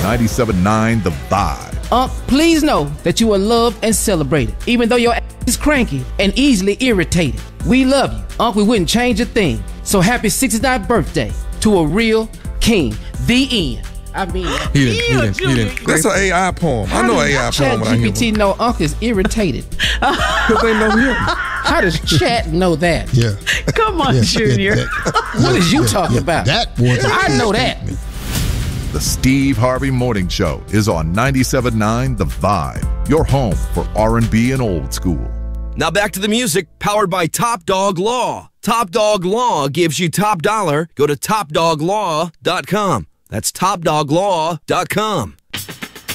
97.9 The Vibe. Unc, please know that you are loved and celebrated, even though your ass is cranky and easily irritated. We love you. Unc, we wouldn't change a thing. So happy 69th birthday to a real king. The end. I mean, he didn't. That's an AI poem. I know AI poem when I hear ChatGPT know Unc is irritated? Because they know him. How does chat know that? Yeah. Come on, Junior. What is you talking about? That was I know that. The Steve Harvey Morning Show is on 97.9 The Vibe, your home for R&B and old school. Now back to the music, powered by Top Dog Law. Top Dog Law gives you top dollar. Go to topdoglaw.com. That's topdoglaw.com.